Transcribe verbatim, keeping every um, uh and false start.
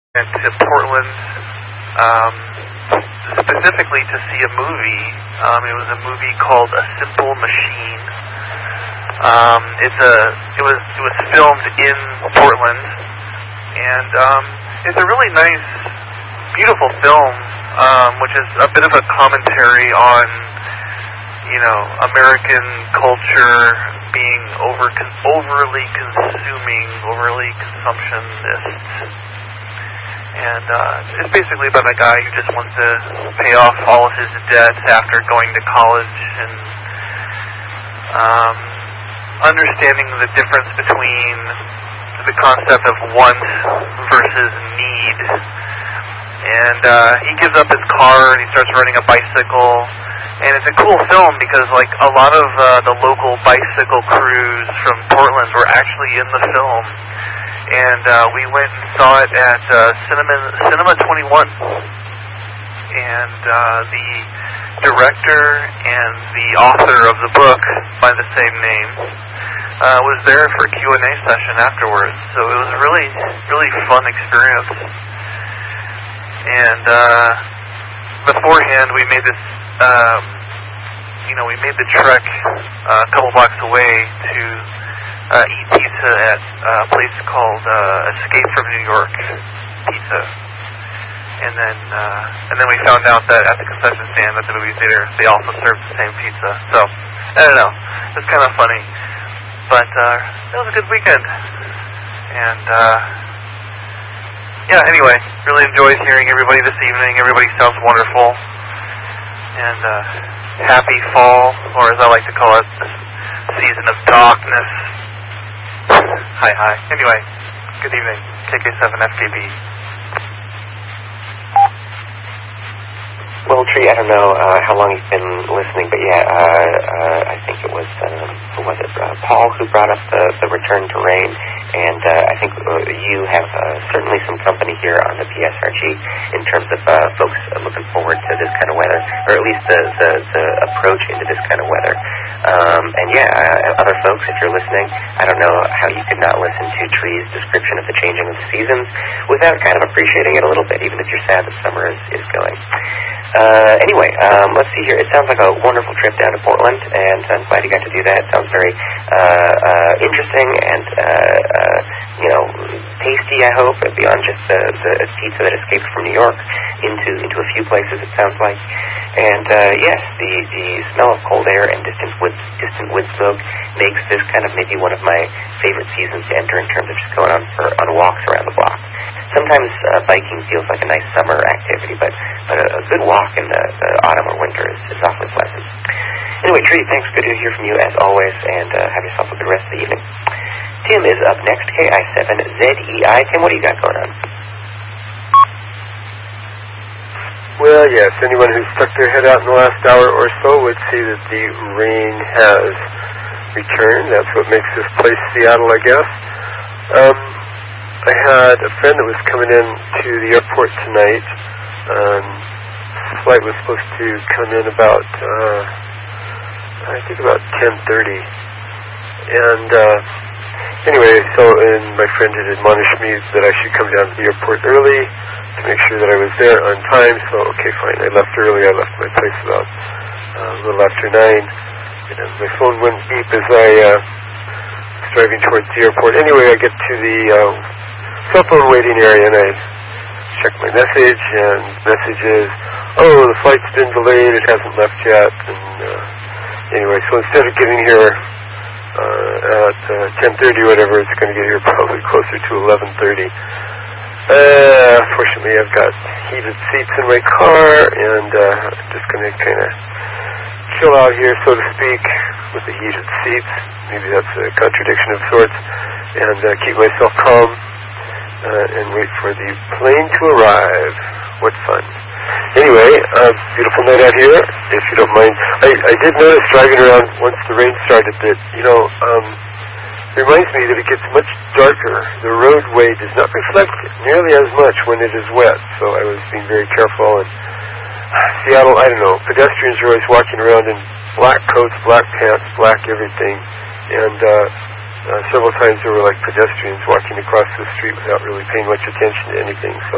went to Portland um, specifically to see a movie. Um, it was a movie called A Simple Machine. Um, it's a it was it was filmed in Portland, and um, it's a really nice, beautiful film, um, which is a bit of a commentary on, you know, American culture being over overly consuming, overly consumptionist. And uh, it's basically about a guy who just wants to pay off all of his debts after going to college, and um, understanding the difference between the concept of want versus need. And uh, he gives up his car and he starts riding a bicycle. And it's a cool film because, like, a lot of uh, the local bicycle crews from Portland were actually in the film. And uh, we went and saw it at uh, Cinema Cinema twenty-one. And uh, the director and the author of the book by the same name uh, was there for a Q and A session afterwards. So it was a really, really fun experience. And uh, beforehand, we made this, um, you know, we made the trek uh, a couple blocks away to uh, eat pizza at a place called uh, Escape from New York Pizza. And then, uh, and then we found out that at the concession stand at the movie theater, they also served the same pizza. So, I don't know, it's kind of funny. But uh, it was a good weekend. And, uh, yeah, anyway, really enjoyed hearing everybody this evening. Everybody sounds wonderful. And uh, happy fall, or as I like to call it, the season of darkness. Hi, hi. Anyway, good evening. K K seven F K B. Well, Tree, I don't know uh, how long you've been listening, but yeah, uh, uh, I think it was, um, who was it, uh, Paul who brought up the, the return to rain, and uh, I think uh, you have uh, certainly some company here on the P S R G in terms of uh, folks uh, looking forward to this kind of weather, or at least the, the, the approach into this kind of weather. Um, and yeah, uh, other folks, if you're listening, I don't know how you could not listen to Tree's description of the changing of the seasons without kind of appreciating it a little bit, even if you're sad that summer is, is going. Uh, anyway, um, let's see here. It sounds like a wonderful trip down to Portland, and I'm glad you got to do that. It sounds very uh, uh, interesting and, uh, uh, you know, tasty, I hope, beyond just the, the pizza that escaped from New York into into a few places, it sounds like. And, uh, yes, the, the smell of cold air and distant wood, distant wood smoke makes this kind of maybe one of my favorite seasons to enter in terms of just going on for on walks around the block. Sometimes uh, biking feels like a nice summer activity, but, but a, a good walk in the, the autumn or winter is, is awfully pleasant. Anyway, Tree, thanks. Good to hear from you as always, and uh, have yourself a good rest of the evening. Tim is up next, K I seven Z E I. Tim, what do you got going on? Well, yes, anyone who's stuck their head out in the last hour or so would see that the rain has returned. That's what makes this place Seattle, I guess. Um, I had a friend that was coming in to the airport tonight. Um, flight was supposed to come in about, uh, I think about ten thirty. And, uh, anyway, so, and my friend had admonished me that I should come down to the airport early to make sure that I was there on time. So, okay, fine. I left early. I left my place about uh, a little after nine. And my phone wouldn't beep as I uh, was driving towards the airport. Anyway, I get to the uh, cell phone waiting area, and I check my message, and message is, oh, the flight's been delayed. It hasn't left yet. And uh, anyway, so instead of getting here uh, at uh, ten thirty or whatever, it's going to get here probably closer to eleven thirty. Uh, fortunately, I've got heated seats in my car, and uh, I'm just going to kind of chill out here, so to speak, with the heated seats. Maybe that's a contradiction of sorts, and uh, keep myself calm uh, and wait for the plane to arrive. What fun. Anyway, uh, beautiful night out here, if you don't mind. I, I did notice driving around once the rain started that, you know, um, it reminds me that it gets much darker. The roadway does not reflect nearly as much when it is wet, so I was being very careful. And Seattle, I don't know, pedestrians are always walking around in black coats, black pants, black everything, and uh, uh, several times there were like pedestrians walking across the street without really paying much attention to anything, so